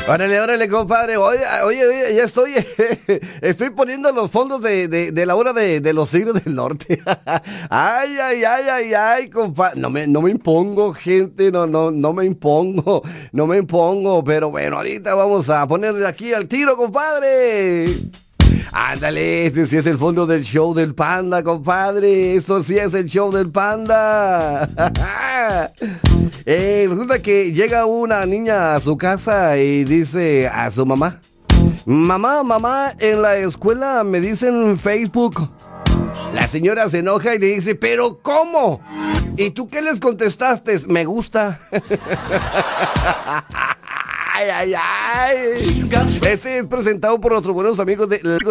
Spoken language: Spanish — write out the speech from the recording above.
Órale, órale, compadre. Oye, ya estoy poniendo los fondos de la hora de los Tigres del Norte. Ay, compadre. No me impongo, gente, no me impongo. Pero bueno, ahorita vamos a ponerle aquí al tiro, compadre. Ándale, este sí es el fondo del show del panda, compadre. Eso sí es el show del panda. Resulta que llega una niña a su casa y dice a su mamá: mamá, en la escuela me dicen Facebook. La señora se enoja y le dice: ¿pero cómo? ¿Y tú qué les contestaste? Me gusta. Ay. Este es presentado por nuestros buenos amigos de